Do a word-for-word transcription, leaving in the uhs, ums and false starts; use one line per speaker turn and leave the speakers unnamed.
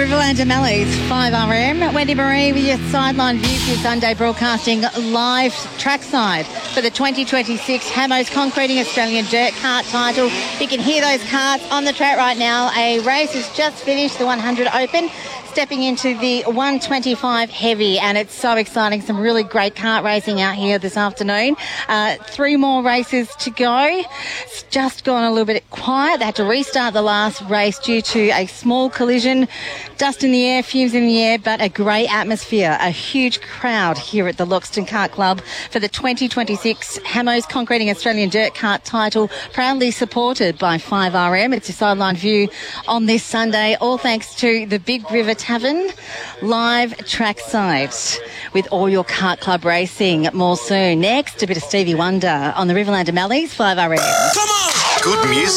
Riverland O'Malley's five R M. Wendy Marie with your sideline view for Sunday broadcasting live trackside for the twenty twenty-six Hamos Concreting Australian Dirt Kart title. You can hear those karts on the track right now. A race has just finished, the one hundred Open, stepping into the one twenty-five Heavy, and it's so exciting. Some really great kart racing out here this afternoon. Uh, three more races to go. It's just gone a little bit quiet. They had to restart the last race due to a small collision. Dust in the air, fumes in the air, but a great atmosphere. A huge crowd here at the Loxton Kart Club for the twenty twenty-six Hamos Concreting Australian Dirt Kart title, proudly supported by five R M. It's your sideline view on this Sunday, all thanks to the Big River Tavern, live trackside with all your kart club racing. More soon. Next, a bit of Stevie Wonder on the Riverland O'Malley's five R M.
Come on! Good music.